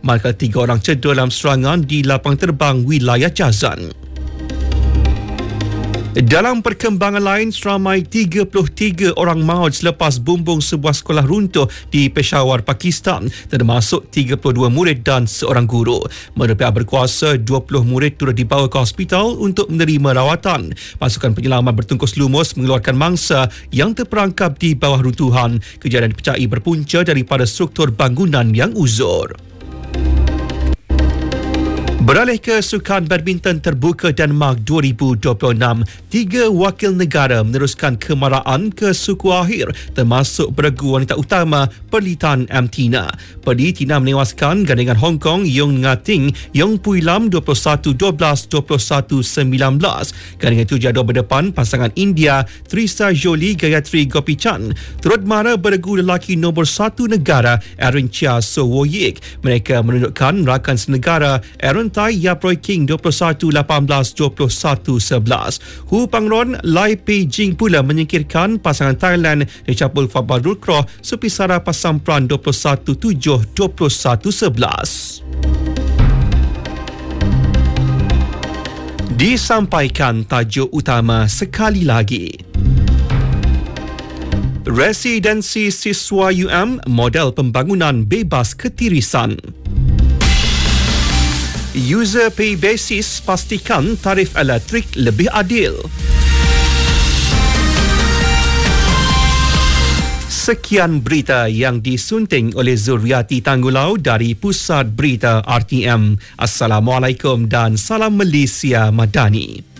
manakala 3 orang cedera dalam serangan di lapang terbang wilayah Jazan. Dalam perkembangan lain, seramai 33 orang maut selepas bumbung sebuah sekolah runtuh di Peshawar, Pakistan, termasuk 32 murid dan seorang guru. Menurut pihak berkuasa, 20 murid turut dibawa ke hospital untuk menerima rawatan. Pasukan penyelamat bertungkus lumus mengeluarkan mangsa yang terperangkap di bawah runtuhan. Kejadian dipercayai berpunca daripada struktur bangunan yang uzur. Beralih ke Sukan Badminton Terbuka Denmark 2026, 3 wakil negara meneruskan kemarahan ke suku akhir termasuk beregu wanita utama Perlitan M. Tina. Perli Tina menewaskan gandingan Hong Kong Yung Ngating Yung Pui Lam 21-12, 21-19. Gandingan itu jadual berdepan pasangan India Trisa Jolie Gayatri Gopichan turut mara beregu lelaki nombor 1 negara Aaron Chia So Wo Yik. Mereka menunjukkan rakan senegara Aaron Tai Yap Roy King 21-18, 21-11. Hu Pangron Lai Pei Jing pula menyingkirkan pasangan Thailand Richapul Fabadul Kroh Supisara Pasampran 21-7, 21-11. Disampaikan tajuk utama sekali lagi. Residensi siswa UM model pembangunan bebas ketirisan. User pay basis pastikan tarif elektrik lebih adil. Sekian berita yang disunting oleh Zuriati Tanggulau dari Pusat Berita RTM. Assalamualaikum dan salam Malaysia Madani.